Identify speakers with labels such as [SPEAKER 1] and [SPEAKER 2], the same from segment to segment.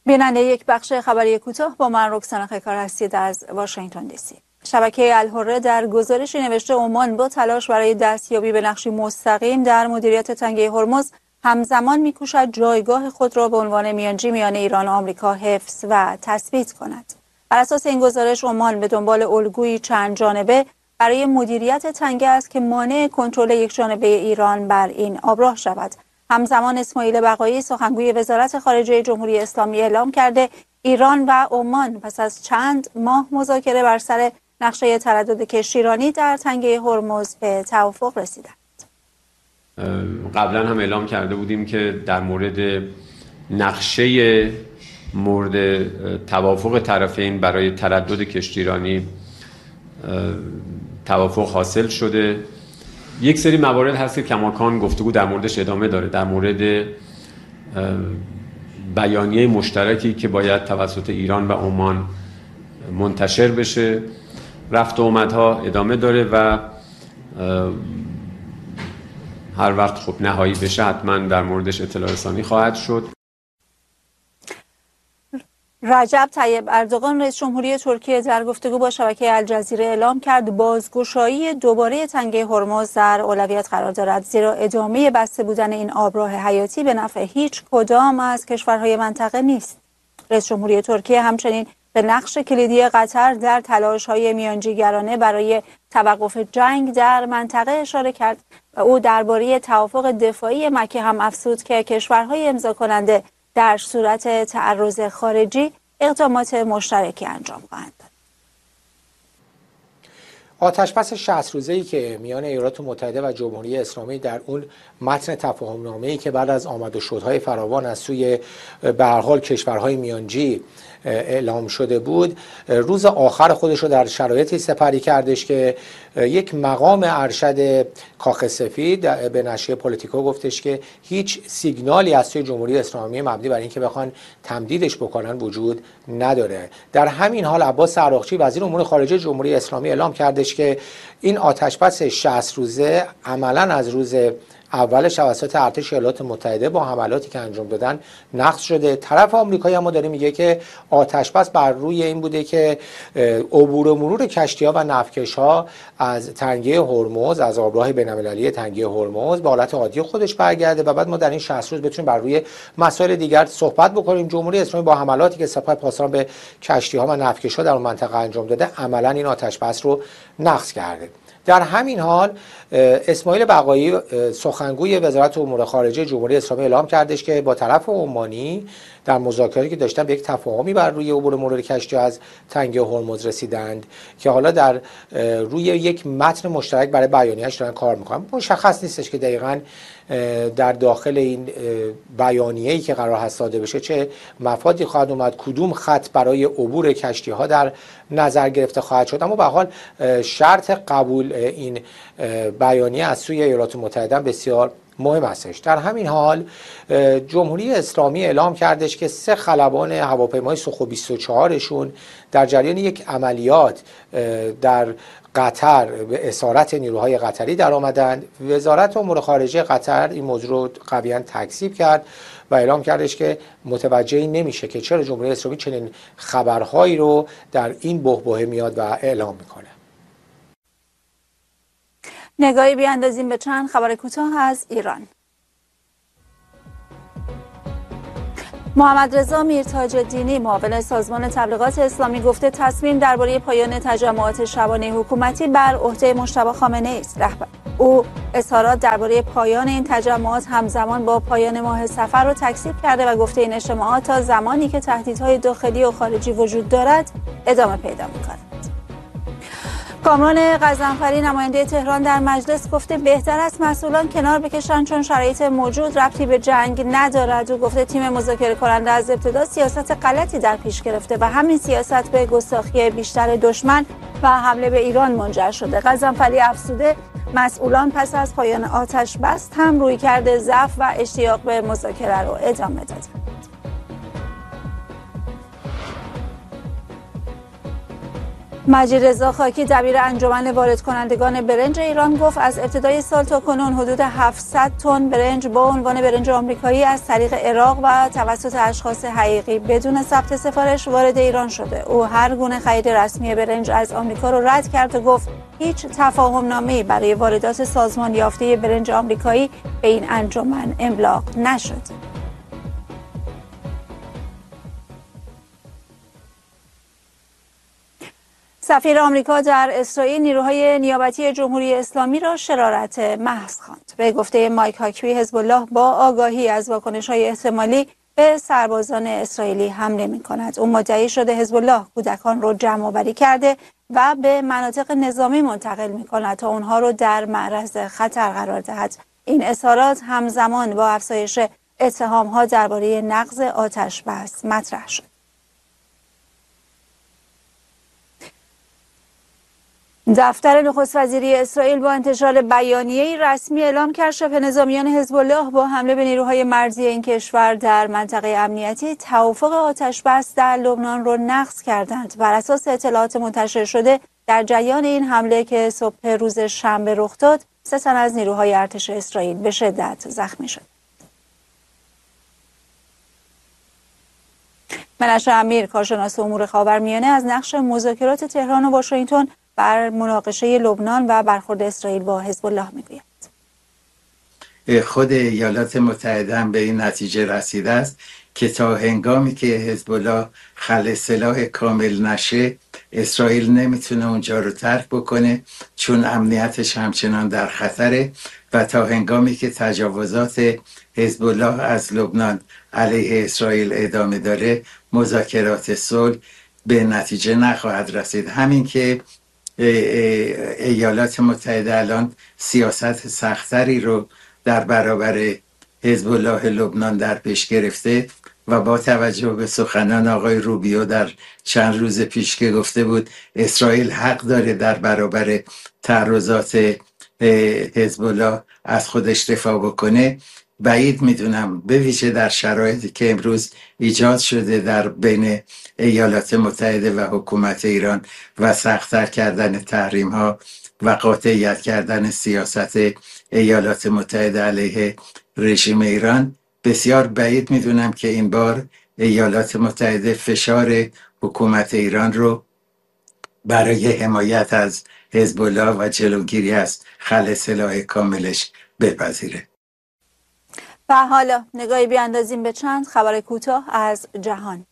[SPEAKER 1] بیننده یک بخش خبری کوتاه با من رکسانا خیکار هستید از واشنگتن دی سی. شبکه الحره در گزارشی نوشته عمان با تلاش برای دستیابی به نقشی مستقیم در مدیریت تنگه هرمز همزمان می‌کوشد جایگاه خود را به عنوان میانجی میان ایران و آمریکا حفظ و تثبیت کند. بر اساس این گزارش عمان به دنبال الگویی چند جانبه برای مدیریت تنگه است که مانع کنترل یک جانبه ایران بر این آبراه شود. همزمان اسماعیل بقایی سخنگوی وزارت خارجه جمهوری اسلامی اعلام کرده ایران و عمان پس از چند ماه مذاکره بر سر نقشه تردد کشتیرانی در تنگه هرمز به توافق رسیدند.
[SPEAKER 2] قبلا هم اعلام کرده بودیم که در مورد نقشه مورد توافق طرفین برای تردد کشتیرانی توافق حاصل شده. یک سری موارد هست که کماکان گفتگو در موردش ادامه داره، در مورد بیانیه مشترکی که باید توسط ایران و عمان منتشر بشه. رفت و آمدها ادامه داره و هر وقت خب نهایی بشه حتما در موردش اطلاع رسانی خواهد شد.
[SPEAKER 1] رجب طیب اردوغان رئیس جمهوری ترکیه در گفتگو با شبکه الجزیره اعلام کرد بازگشایی دوباره تنگه هرمز در اولویت قرار دارد، زیرا ادامه بسته بودن این آبراه حیاتی به نفع هیچ کدام از کشورهای منطقه نیست. رئیس جمهوری ترکیه همچنین به نقش کلیدی قطر در تلاش‌های میانجیگرانه برای توقف جنگ در منطقه اشاره کرد و او درباره توافق دفاعی مکه هم افزود که کشورهای امضا کننده در صورت تعرض خارجی اقدامات مشترکی انجام خواهند داد.
[SPEAKER 3] آتشبس 60 روزه‌ای که میان ایالات متحده و جمهوری اسلامی در اون متن تفاهم‌نامه‌ای که بعد از آمد و شدهای فراوان از سوی به هر حال کشورهای میانجی اعلام شده بود، روز آخر خودش رو در شرایطی سپری کردش که یک مقام ارشد کاخ سفید به نشریه پولیتیکو گفتش که هیچ سیگنالی از سوی جمهوری اسلامی مبنی بر اینکه بخوان تمدیدش بکنن وجود نداره. در همین حال عباس عراقچی وزیر امور خارجه جمهوری اسلامی اعلام کردش که این آتشبس 60 روزه عملاً از روز اولش توسط ارتش ایالات متحده با حملاتی که انجام دادن نقض شده. طرف آمریکایی اما داره میگه که آتشبس بر روی این بوده که عبور و مرور کشتی‌ها و نفتکش‌ها از تنگه هرمز، از آبراه بین‌المللی تنگه هرمز به حالت عادی خودش برگرده و بعد ما در این 60 روز بتونیم بر روی مسائل دیگر صحبت بکنیم. جمهوری اسلامی با حملاتی که سپاه پاسداران به کشتی‌ها و نفتکش‌ها در اون منطقه انجام داده عملاً این آتشبس رو نقض کرده. در همین حال اسماعیل بقایی سخنگوی وزارت امور خارجه جمهوری اسلامی اعلام کردش که با طرف عمانی در مذاکراتی که داشتن به یک تفاهمی بر روی عبور مرور کشتی از تنگه هرمز رسیدند که حالا در روی یک متن مشترک برای بیانیه‌اش دارن کار میکنن. مشخص نیستش که دقیقاً در داخل این بیانیه‌ای که قرار هست صادر بشه چه مفادی خواهد اومد، کدوم خط برای عبور کشتی‌ها در نظر گرفته خواهد شد، اما به هر حال شرط قبول این بیانیه از سوی ایالات متحده بسیار مهم هستش. در همین حال جمهوری اسلامی اعلام کردش که 3 خلبان هواپیمای سوخو 24شون در جریان یک عملیات در قطر به اسارت نیروهای قطری در آمدند. وزارت امور خارجه قطر این موضوع رو قویاً تکذیب کرد و اعلام کردش که متوجه نمیشه که چرا جمهوری اسلامی چنین خبرهایی رو در این بحبوحه میاد و اعلام میکنه.
[SPEAKER 1] نگاهی بیاندازیم به چند خبر کوتاه از ایران. محمد رضا میرتاج‌الدینی معاون سازمان تبلیغات اسلامی گفته تصمیم درباره پایان تجمعات شبانه حکومتی بر عهده مجتبی خامنه‌ای است. او اظهارات درباره پایان این تجمعات همزمان با پایان ماه صفر را تکذیب کرده و گفته این اجتماعات تا زمانی که تهدیدهای داخلی و خارجی وجود دارد ادامه پیدا می‌کند. کامران غضنفری نماینده تهران در مجلس گفته بهتر است مسئولان کنار بکشند چون شرایط موجود ربطی به جنگ ندارد. او گفته تیم مذاکره کننده از ابتدا سیاست غلطی در پیش گرفته و همین سیاست به گستاخی بیشتر دشمن و حمله به ایران منجر شده. غضنفری افزوده مسئولان پس از پایان آتش بس هم رویکرد ضعف و اشتیاق به مذاکره را ادامه دادند. مجید رضا خاکی دبیر انجمن وارد کنندگان برنج ایران گفت از ابتدای سال تا کنون حدود 700 تن برنج با عنوان برنج آمریکایی از طریق عراق و توسط اشخاص حقیقی بدون ثبت سفارش وارد ایران شده. او هر گونه خرید رسمی برنج از آمریکا را رد کرد و گفت هیچ تفاهم نامه‌ای برای واردات سازمان یافته برنج آمریکایی به این انجمن ابلاغ نشد. سفیر آمریکا در اسرائیل نیروهای نیابتی جمهوری اسلامی را شرارت محض خواند. به گفته مایک هاکبی، حزب الله با آگاهی از واکنش‌های احتمالی به سربازان اسرائیلی حمله می‌کند. او مدعی شده حزب الله کودکان را جمع‌آوری کرده و به مناطق نظامی منتقل می‌کند تا آنها را در معرض خطر قرار دهد. این اظهارات همزمان با افزایش اتهام‌ها درباره نقض آتش‌بس مطرح شد. دفتر نخست وزیری اسرائیل با انتشار بیانیه‌ای رسمی اعلام کرد شبه نظامیان حزب الله با حمله به نیروهای مرزی این کشور در منطقه امنیتی توافق آتش‌بس در لبنان را نقض کردند. بر اساس اطلاعات منتشر شده در جریان این حمله که صبح روز شنبه رخ داد، 3 تن از نیروهای ارتش اسرائیل به شدت زخمی شد. منشه امیر، کارشناس امور خاورمیانه، از نقش مذاکرات تهران و واشنگتن بر مناقشه لبنان و برخورد اسرائیل با حزب الله میگوید.
[SPEAKER 4] خود ایالات متحده هم به این نتیجه رسیده است که تا هنگامی که حزب الله خلع سلاح کامل نشه، اسرائیل نمیتونه اونجا رو ترک بکنه، چون امنیتش همچنان در خطره، و تا هنگامی که تجاوزات حزب الله از لبنان علیه اسرائیل ادامه داره، مذاکرات صلح به نتیجه نخواهد رسید. همین که ایالات متحده الان سیاست سختری رو در برابر حزب الله لبنان در پیش گرفته و با توجه به سخنان آقای روبیو در چند روز پیش که گفته بود اسرائیل حق داره در برابر تعرضات حزب الله از خودش دفاع بکنه، بعید میدونم به ویژه در شرایطی که امروز ایجاد شده در بین ایالات متحده و حکومت ایران و سخت‌تر کردن تحریم ها و قاطعیت کردن سیاست ایالات متحده علیه رژیم ایران، بسیار بعید میدونم که این بار ایالات متحده فشار حکومت ایران رو برای حمایت از حزب الله و جلوگیری از خلع سلاح کاملش بپذیره.
[SPEAKER 1] و حالا نگاهی بیاندازیم به چند خبر کوتاه از جهان.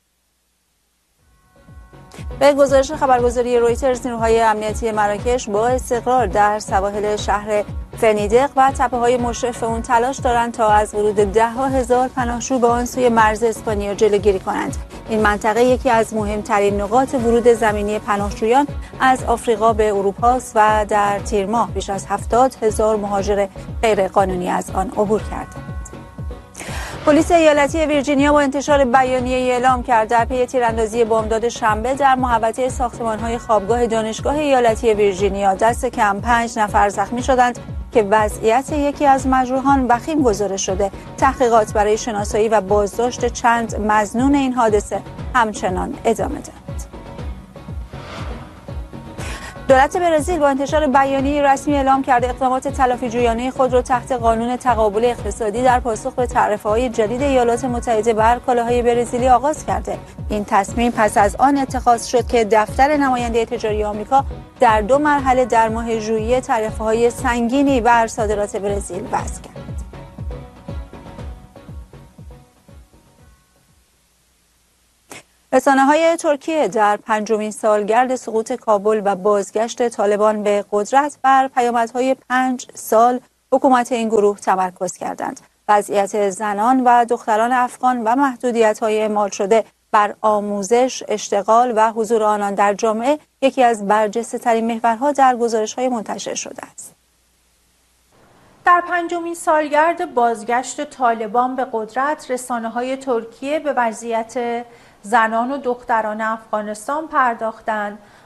[SPEAKER 1] به گزارش خبرگزاری رویترز، نیروهای امنیتی مراکش با استقرار در سواحل شهر فنیدق و تپه‌های مشرف اون تلاش دارند تا از ورود 10,000 پناهجو به آن سوی مرز اسپانیا جلوگیری کنند. این منطقه یکی از مهمترین نقاط ورود زمینی پناهجویان از آفریقا به اروپا است و در تیر ماه بیش از 70,000 مهاجر غیرقانونی از آن عبور کردند. پلیس ایالتی ویرجینیا با انتشار بیانیه‌ای اعلام کرد در پی تیراندازی بامداد شنبه در محوطه ساختمان‌های خوابگاه دانشگاه ایالتی ویرجینیا دست کم 5 نفر زخمی شدند که وضعیت یکی از مجروحان وخیم گزارش شده. تحقیقات برای شناسایی و بازداشت چند مظنون این حادثه همچنان ادامه دارد. دولت برزیل با انتشار بیانیه رسمی اعلام کرده اقدامات تلافی‌جویانه خود را تحت قانون تقابل اقتصادی در پاسخ به تعرفه‌های جدید ایالات متحده بر کالاهای برزیلی آغاز کرده. این تصمیم پس از آن اتخاذ شد که دفتر نماینده تجاری آمریکا در 2 مرحله در ماه ژوئیه تعرفه‌های سنگینی بر صادرات برزیل وضع کرد. رسانه‌های ترکیه در 5مین سالگرد سقوط کابل و بازگشت طالبان به قدرت بر پیامدهای 5 سال حکومت این گروه تمرکز کردند. وضعیت زنان و دختران افغان و محدودیت‌های اعمال شده بر آموزش، اشتغال و حضور آنان در جامعه یکی از برجسته‌ترین محورها در گزارش‌های منتشر شده است.
[SPEAKER 5] در 5مین سالگرد بازگشت طالبان به قدرت، رسانه‌های ترکیه به وضعیت زنان و دختران افغانستان پرداختند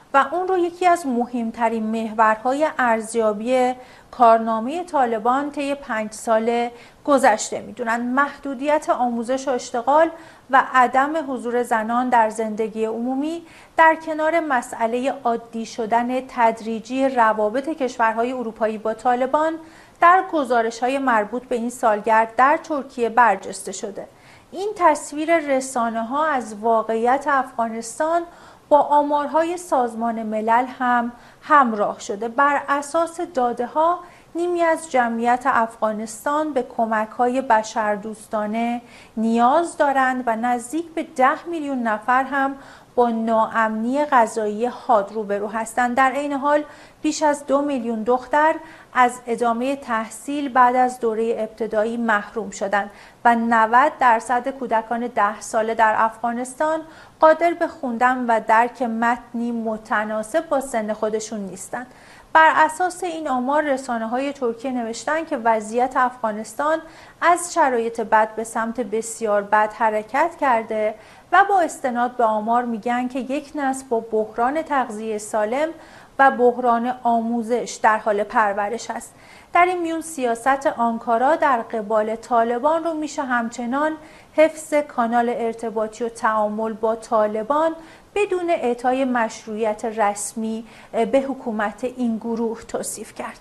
[SPEAKER 5] و اون رو یکی از مهمترین محورهای ارزیابی کارنامه طالبان طی 5 سال گذشته میدونن. محدودیت آموزش و اشتغال و عدم حضور زنان در زندگی عمومی در کنار مسئله عادی شدن تدریجی روابط کشورهای اروپایی با طالبان در گزارش‌های مربوط به این سالگرد در ترکیه برجسته شده. این تصویر رسانه‌ها از واقعیت افغانستان با آمارهای سازمان ملل هم همراه شده. بر اساس داده‌ها نیمی از جمعیت افغانستان به کمک‌های بشردوستانه نیاز دارند و نزدیک به 10 میلیون نفر هم با ناامنی غذایی حاد روبرو هستند. در این حال بیش از 2 میلیون دختر از ادامه تحصیل بعد از دوره ابتدایی محروم شدند و 90% کودکان 10 ساله در افغانستان قادر به خوندن و درک متنی متناسب با سن خودشون نیستند. بر اساس این آمار رسانه‌های ترکیه نوشتند که وضعیت افغانستان از شرایط بد به سمت بسیار بد حرکت کرده و با استناد به آمار میگن که یک نسل با بحران تغذیه سالم و بحران آموزش در حال پرورش است. در این میون سیاست آنکارا در قبال طالبان رو میشه همچنان حفظ کانال ارتباطی و تعامل با طالبان بدون اعطای مشروعیت رسمی به حکومت این گروه توصیف کرد.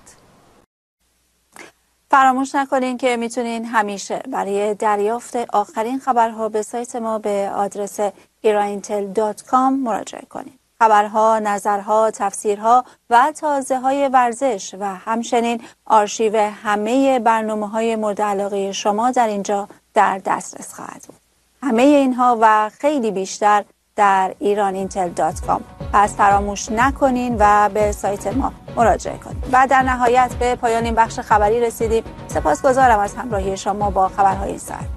[SPEAKER 1] فراموش نکنین که میتونین همیشه برای دریافت آخرین خبرها به سایت ما به آدرس irantel.com مراجعه کنین. خبرها، نظرها، تفسیرها و تازه‌های ورزش و همچنین آرشیو همه برنامه‌های مورد علاقه شما در اینجا در دسترس خواهد بود. همه اینها و خیلی بیشتر در irantel.com. پس فراموش نکنین و به سایت ما مراجعه کنین. و در نهایت به پایان این بخش خبری رسیدیم. سپاسگزارم از همراهی شما با خبرهای این ساعت.